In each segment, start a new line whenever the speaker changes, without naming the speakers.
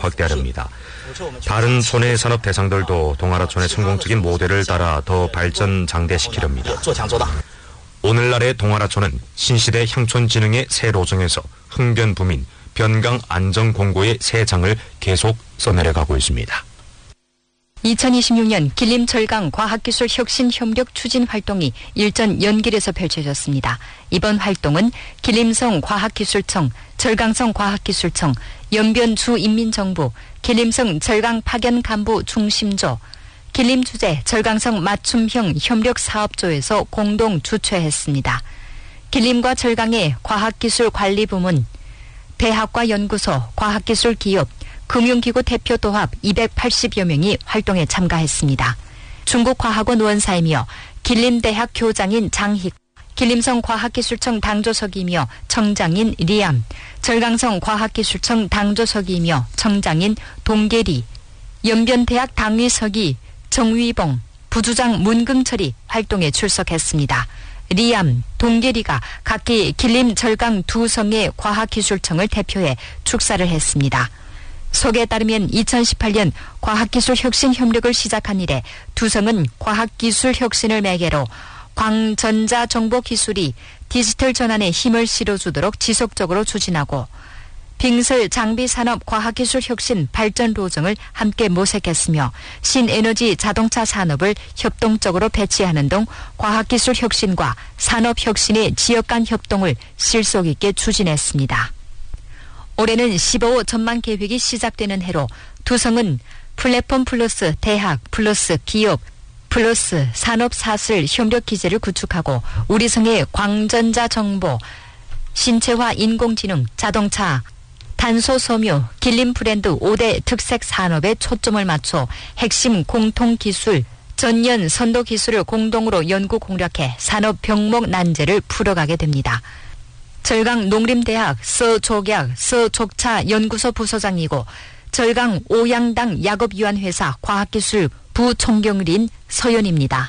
확대하렵니다. 다른 촌의 산업 대상들도 동아라촌의 성공적인 모델을 따라 더 발전 장대시키렵니다. 오늘날의 동아라촌은 신시대 향촌진흥의 새 로정에서 흥변부민, 변강 안정공고의 새 장을 계속 써내려가고 있습니다.
2026년 길림절강 과학기술 혁신 협력 추진 활동이 일전 연길에서 펼쳐졌습니다. 이번 활동은 길림성 과학기술청, 절강성 과학기술청, 연변주인민정부, 길림성 절강 파견 간부 중심조, 길림주재 절강성 맞춤형 협력사업조에서 공동 주최했습니다. 길림과 절강의 과학기술관리부문, 대학과 연구소, 과학기술기업, 금융기구 대표 도합 280여 명이 활동에 참가했습니다. 중국과학원 원사이며 길림대학 교장인 장희, 길림성 과학기술청 당조석이며 청장인 리암, 절강성 과학기술청 당조석이며 청장인 동계리, 연변대학 당위석이 정위봉, 부주장 문금철이 활동에 출석했습니다. 리암, 동계리가 각기 길림 절강 두 성의 과학기술청을 대표해 축사를 했습니다. 속에 따르면 2018년 과학기술 혁신 협력을 시작한 이래 두 성은 과학기술 혁신을 매개로 광전자정보기술이 디지털 전환에 힘을 실어주도록 지속적으로 추진하고 빙설 장비산업 과학기술 혁신 발전 로정을 함께 모색했으며 신에너지 자동차 산업을 협동적으로 배치하는 등 과학기술 혁신과 산업혁신의 지역 간 협동을 실속 있게 추진했습니다. 올해는 15호 전망 계획이 시작되는 해로 두 성은 플랫폼 플러스 대학 플러스 기업 플러스 산업사슬 협력 기제를 구축하고 우리 성의 광전자 정보, 신체화 인공지능, 자동차, 탄소 섬유, 길림 브랜드 5대 특색 산업에 초점을 맞춰 핵심 공통기술, 전년 선도 기술을 공동으로 연구 공략해 산업 병목 난제를 풀어가게 됩니다. 절강 농림대학 서족약 서족차 연구소 부소장이고 절강 오양당 약업유한회사 과학기술 부총경인 서연입니다.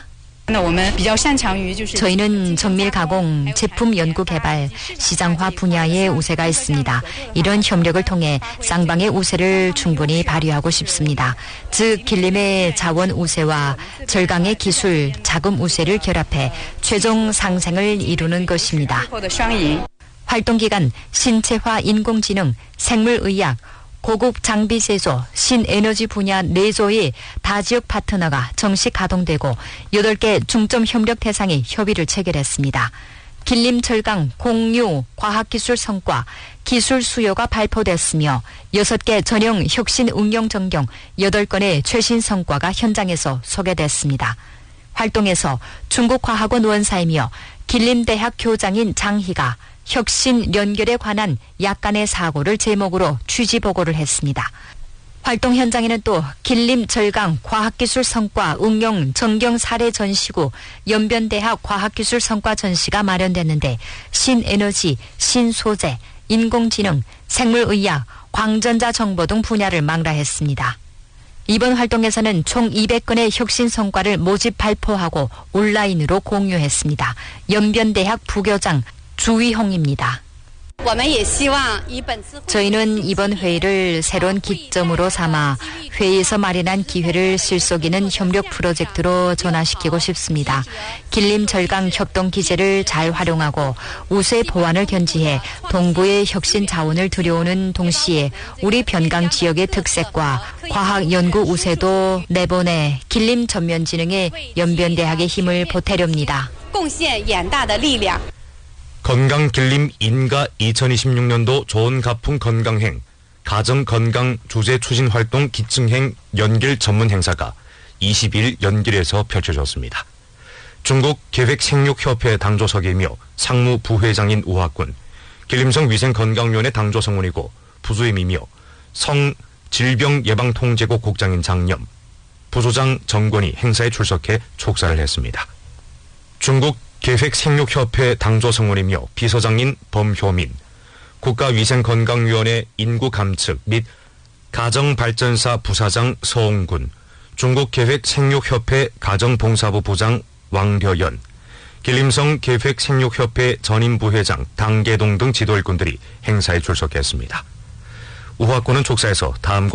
저희는 정밀 가공, 제품 연구 개발, 시장화 분야에 우세가 있습니다. 이런 협력을 통해 쌍방의 우세를 충분히 발휘하고 싶습니다. 즉 길림의 자원 우세와 절강의 기술, 자금 우세를 결합해 최종 상생을 이루는 것입니다. 활동 기간 신체화 인공지능, 생물의학, 고급 장비 제조, 신에너지 분야 4조의 다지역 파트너가 정식 가동되고 8개 중점 협력 대상이 협의를 체결했습니다. 길림 절강 공유 과학기술 성과, 기술 수요가 발표됐으며 6개 전형 혁신 응용 전경 8건의 최신 성과가 현장에서 소개됐습니다. 활동에서 중국과학원 원사이며 길림대학 교장인 장희가 혁신 연결에 관한 약간의 사고를 제목으로 취지 보고를 했습니다. 활동 현장에는 또 길림 절강 과학기술 성과 응용 전경 사례 전시구 연변대학 과학기술 성과 전시가 마련됐는데 신에너지, 신소재, 인공지능, 생물의학, 광전자 정보 등 분야를 망라했습니다. 이번 활동에서는 총 200건의 혁신 성과를 모집 발표하고 온라인으로 공유했습니다. 연변대학 부교장 주위홍입니다. 저희는 이번 회의를 새로운 기점으로 삼아 회의에서 마련한 기회를 실속 있는 협력 프로젝트로 전환시키고 싶습니다. 길림 절강 협동 기제를 잘 활용하고 우세 보완을 견지해 동부의 혁신 자원을 들여오는 동시에 우리 변강 지역의 특색과 과학 연구 우세도 내보내 길림 전면지능의 연변대학의 힘을 보태렵니다.
건강 길림 인가 2026년도 좋은 가풍 건강행, 가정 건강 주제 추진 활동 기증행 연길 전문 행사가 20일 연길에서 펼쳐졌습니다. 중국 계획생육협회 당조석이며 상무 부회장인 우학군, 길림성 위생건강위원회 당조성원이고 부주임이며 성질병예방통제국 국장인 장염, 부소장 정권이 행사에 출석해 촉사를 했습니다. 중국 계획생육협회 당조성원이며 비서장인 범효민, 국가위생건강위원회 인구감측 및 가정발전사 부사장 서홍군, 중국계획생육협회 가정봉사부 부장 왕려연, 길림성 계획생육협회 전임부회장 당계동 등 지도일꾼들이 행사에 출석했습니다. 우학군은 촉사에서 다음과